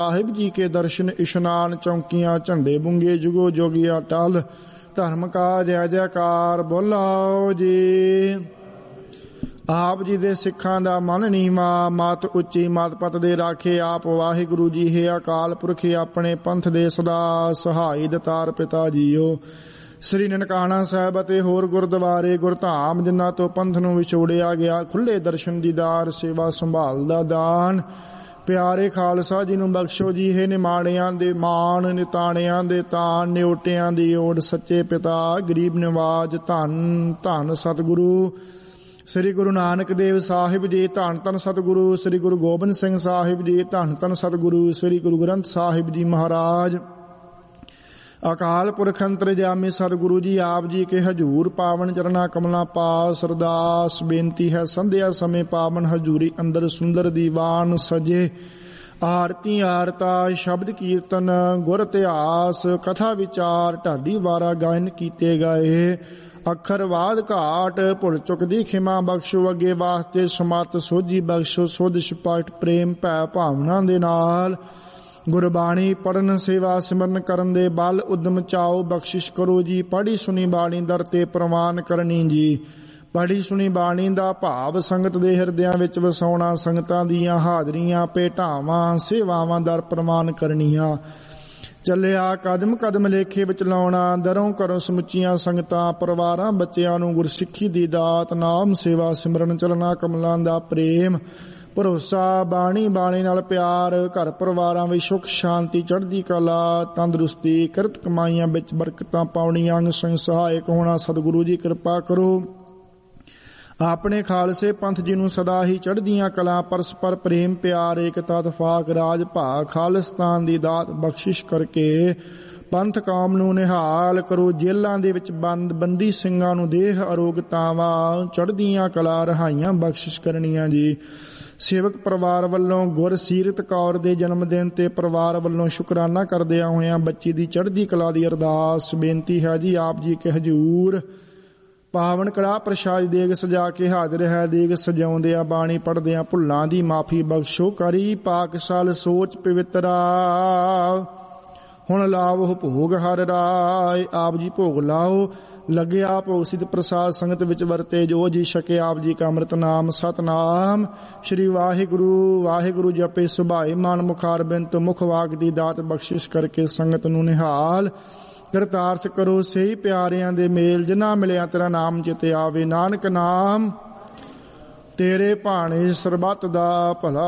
साहिब जी के दर्शन इशनान चौंकियां झंडे बुंगे जुगो जोगिया टल धर्म का जय जयकार बोलाओ जी। ਆਪ ਜੀ ਦੇ ਸਿੱਖਾਂ ਦਾ ਮਨ ਨੀਵਾ ਮਤ ਉੱਚੀ ਮਤ ਪਤ ਦੇ ਰਾਖੇ ਆਪ ਵਾਹਿਗੁਰੂ ਜੀ ਹੈ ਅਕਾਲ ਪੁਰਖ ਆਪਣੇ ਪੰਥ ਦੇ ਸਦਾ ਸਹਾਈ ਦਤਾਰ ਪਿਤਾ ਜੀਓ। ਸ੍ਰੀ ਨਨਕਾਣਾ ਸਾਹਿਬ ਅਤੇ ਹੋਰ ਗੁਰਦੁਆਰੇ ਗੁਰਧਾਮ ਜਿਨ੍ਹਾਂ ਤੋਂ ਪੰਥ ਨੂੰ ਵਿਛੋੜਿਆ ਗਿਆ ਖੁੱਲੇ ਦਰਸ਼ਨ ਦੀਦਾਰ ਸੇਵਾ ਸੰਭਾਲ ਦਾ ਦਾਨ ਪਿਆਰੇ ਖਾਲਸਾ ਜੀ ਨੂੰ ਬਖਸ਼ੋ ਜੀ ਹੈ। ਨਿਮਾਣਿਆਂ ਦੇ ਮਾਣ ਨਿਤਾਣਿਆਂ ਦੇ ਤਾਣ ਨਿਓਟਿਆਂ ਦੀ ਓੜ ਸੱਚੇ ਪਿਤਾ ਗਰੀਬ ਨਿਵਾਜ ਧੰਨ ਧੰਨ ਸਤਿਗੁਰੂ ਸ੍ਰੀ ਗੁਰੂ ਨਾਨਕ ਦੇਵ ਸਾਹਿਬ ਜੀ ਧੰਨ ਧੰਨ ਸਤਿਗੁਰੂ ਸ੍ਰੀ ਗੁਰੂ ਗੋਬਿੰਦ ਸਿੰਘ ਸਾਹਿਬ ਜੀ ਧੰਨ ਧੰਨ ਸਤਿਗੁਰੂ ਸ੍ਰੀ ਗੁਰੂ ਗ੍ਰੰਥ ਸਾਹਿਬ ਜੀ ਮਹਾਰਾਜ। ਅਕਾਲ ਪੁਰਖ ਅੰਤਰਜਾਮੀ ਸਤਿਗੁਰੂ ਜੀ ਆਪ ਜੀ ਕੇ ਹਜੂਰ ਪਾਵਨ ਚਰਨਾ ਕਮਲਾਂ ਪਾਸ ਅਰਦਾਸ ਬੇਨਤੀ ਹੈ ਸੰਧਿਆ ਸਮੇਂ ਪਾਵਨ ਹਜੂਰੀ ਅੰਦਰ ਸੁੰਦਰ ਦੀਵਾਨ ਸਜੇ ਆਰਤੀ ਆਰਤਾ ਸ਼ਬਦ ਕੀਰਤਨ ਗੁਰ ਇਤਿਹਾਸ ਕਥਾ ਵਿਚਾਰ ਢਾਡੀ ਵਾਰਾ ਗਾਇਨ ਕੀਤੇ ਗਏ। ਅੱਖਰ ਬਾਦ ਘਾਟ ਭੁੱਲ ਚੁੱਕ ਦੀ ਖਿਮਾ ਬਖਸ਼ੋ ਅੱਗੇ ਵਾਸਤੇ ਸਮਤ ਸੋਝੀ ਬਖਸ਼ੋ ਸੁਧ ਸਪਸ਼ਟ ਪ੍ਰੇਮ ਭੈ ਭਾਵਨਾ ਦੇ ਨਾਲ ਗੁਰਬਾਣੀ ਪੜਨ ਸੇਵਾ ਸਿਮਰਨ ਕਰਨ ਦੇ ਬਲ ਉਦਮ ਚਾਓ ਬਖਸ਼ਿਸ਼ ਕਰੋ ਜੀ। ਪੜ੍ਹੀ ਸੁਣੀ ਬਾਣੀ ਦਰ ਤੇ ਪ੍ਰਵਾਨ ਕਰਨੀ ਜੀ। ਪੜ੍ਹੀ ਸੁਣੀ ਬਾਣੀ ਦਾ ਭਾਵ ਸੰਗਤ ਦੇ ਹਿਰਦਿਆਂ ਵਿੱਚ ਵਸਾਉਣਾ ਸੰਗਤਾਂ ਦੀਆਂ ਹਾਜ਼ਰੀਆਂ ਭੇਟਾਵਾਂ ਸੇਵਾਵਾਂ ਦਰ ਪ੍ਰਵਾਨ ਕਰਨੀਆਂ। ਚੱਲਿਆ ਕਦਮ ਕਦਮ ਲੇਖੇ ਵਿੱਚ ਲਾਉਣਾ ਦਰੋਂ ਘਰੋਂ ਸਮੁੱਚੀਆਂ ਸੰਗਤਾਂ ਪਰਿਵਾਰਾਂ ਬੱਚਿਆਂ ਨੂੰ ਗੁਰਸਿੱਖੀ ਦੀ ਦਾਤ ਨਾਮ ਸੇਵਾ ਸਿਮਰਨ ਚੱਲਣਾ ਕਮਲਾਂ ਦਾ ਪ੍ਰੇਮ ਭਰੋਸਾ ਬਾਣੀ ਬਾਣੀ ਨਾਲ ਪਿਆਰ ਘਰ ਪਰਿਵਾਰਾਂ ਵਿੱਚ ਸੁੱਖ ਸ਼ਾਂਤੀ ਚੜ੍ਹਦੀ ਕਲਾ ਤੰਦਰੁਸਤੀ ਕਿਰਤ ਕਮਾਈਆਂ ਵਿੱਚ ਬਰਕਤਾਂ ਪਾਉਣੀਆਂ ਅੰਗ ਸੰਗ ਸਹਾਇਕ ਹੋਣਾ। ਸਤਿਗੁਰੂ ਜੀ ਕਿਰਪਾ ਕਰੋ ਆਪਣੇ ਖਾਲਸੇ ਪੰਥ ਜੀ ਨੂੰ ਸਦਾ ਹੀ ਚੜ੍ਹਦੀਆਂ ਕਲਾ ਪਰਸਪਰ ਪ੍ਰੇਮ ਪਿਆਰ ਏਕਤਾ ਇਤਫਾਕ ਰਾਜ ਭਾਗ ਖਾਲਿਸਤਾਨ ਦੀ ਦਾਤ ਬਖਸ਼ਿਸ਼ ਕਰਕੇ ਪੰਥ ਕੌਮ ਨੂੰ ਨਿਹਾਲ ਕਰੋ। ਜੇਲ੍ਹਾਂ ਦੇ ਵਿੱਚ ਬੰਦੀ ਸਿੰਘਾਂ ਨੂੰ ਦੇਹ ਅਰੋਗਤਾਵਾਂ ਚੜ੍ਹਦੀਆਂ ਕਲਾ ਰਹਾਈਆਂ ਬਖਸ਼ਿਸ਼ ਕਰਨੀਆਂ ਜੀ। ਸੇਵਕ ਪਰਿਵਾਰ ਵੱਲੋਂ ਗੁਰਸੀਰਤ ਕੌਰ ਦੇ ਜਨਮ ਦਿਨ ਤੇ ਪਰਿਵਾਰ ਵੱਲੋਂ ਸ਼ੁਕਰਾਨਾ ਕਰਦਿਆਂ ਹੋਇਆਂ ਬੱਚੀ ਦੀ ਚੜ੍ਹਦੀ ਕਲਾ ਦੀ ਅਰਦਾਸ ਬੇਨਤੀ ਹੈ ਜੀ। ਆਪ ਜੀ ਕੇ ਹਜੂਰ ਪਾਵਨ ਕੜਾਹ ਪ੍ਰਸ਼ਾਦ ਦੇਗ ਸਜਾ ਕੇ ਹਾਜ਼ਰ ਹੈ। ਦੇਗ ਸਜਾਉਂਦਿਆਂ ਬਾਣੀ ਪੜ੍ਹਦਿਆਂ ਭੁੱਲਾਂ ਦੀ ਮਾਫੀ ਬਖਸ਼ੋ ਕਰੀ ਪਾਕਸ਼ਾਲ ਸੋਚ ਪਵਿੱਤਰਾ ਹੁਣ ਲਾਵੋ ਭੋਗ ਹਰ ਰਾਏ। ਆਪ ਜੀ ਭੋਗ ਲਾਓ ਲੱਗਿਆ ਭੋਗ ਸਿੱਧ ਪ੍ਰਸਾਦ ਸੰਗਤ ਵਿੱਚ ਵਰਤੇ ਜੋ ਜੀ ਛਕੇ ਆਪ ਜੀ ਕਾ ਅੰਮ੍ਰਿਤ ਨਾਮ ਸਤਨਾਮ ਸ਼੍ਰੀ ਵਾਹਿਗੁਰੂ ਵਾਹਿਗੁਰੂ ਜਪੇ ਸੁਭਾਏ ਮਨ ਮੁਖਾਰ ਬਿੰਤ ਮੁਖ ਵਾਗ ਦੀ ਦਾਤ ਬਖਸ਼ਿਸ਼ ਕਰਕੇ ਸੰਗਤ ਨੂੰ ਨਿਹਾਲ ਕਰਤਾਰਥ ਕਰੋ। ਸਹੀ ਪਿਆਰਿਆਂ ਦੇ ਮੇਲ ਜਿਨ੍ਹਾਂ ਮਿਲਿਆ ਤੇਰਾ ਨਾਮ ਚਿਤੇ ਆਵੇ ਨਾਨਕ ਨਾਮ ਤੇਰੇ ਭਾਣੇ ਸਰਬੱਤ ਦਾ ਭਲਾ।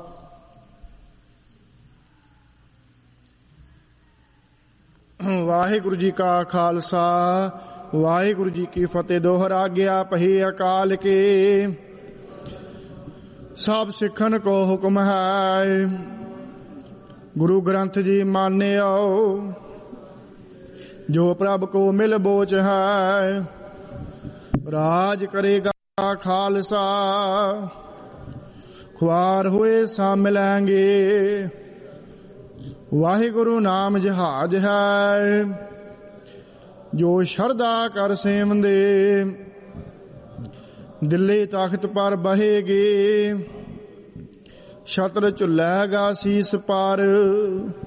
ਵਾਹਿਗੁਰੂ ਜੀ ਕਾ ਖਾਲਸਾ ਵਾਹਿਗੁਰੂ ਜੀ ਕੀ ਫਤਿਹ। ਦੋਹਰਾ ਗਿਆ ਪਹੀ ਅਕਾਲ ਕੇ ਸਭ ਸਿੱਖਨ ਕੋ ਹੁਕਮ ਹੈ ਗੁਰੂ ਗ੍ਰੰਥ ਜੀ ਮਾਨਿਓ जो प्रभ को मिल बोच है राज करेगा खालसा ख्वार हुए सा मिलेंगे। वाहिगुरु नाम जहाज है जो शरदा कर सेवंदे दिल्ली तख्त पर बहेगे छत्र झुलेगा सीस पर